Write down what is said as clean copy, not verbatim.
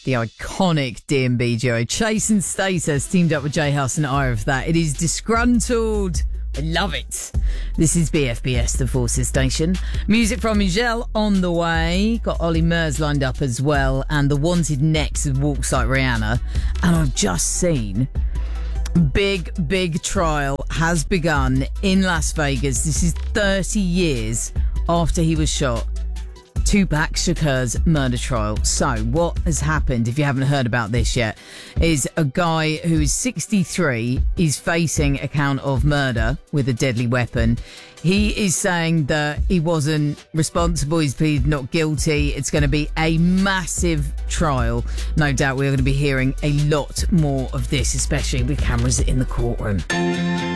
the iconic D&B duo. Chase and Status teamed up with J House and Ira for that. It is Disgruntled. I love it. This is BFBS, the Forces Station. Music from Michelle on the way. Got Ollie Murs lined up as well. And The Wanted next with Walks Like Rihanna. And I've just seen big trial has begun in Las Vegas. This is 30 years after he was shot. Tupac Shakur's murder trial. So what has happened, if you haven't heard about this yet, is a guy who is 63 is facing a count of murder with a deadly weapon. He is saying that he wasn't responsible. He's pleaded not guilty. It's going to be a massive trial. No doubt we're going to be hearing a lot more of this, especially with cameras in the courtroom.